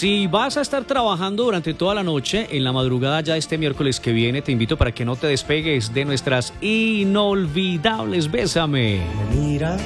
Si vas a estar trabajando durante toda la noche, en la madrugada ya este miércoles que viene, te invito para que no te despegues de nuestras inolvidables Bésame. Mira.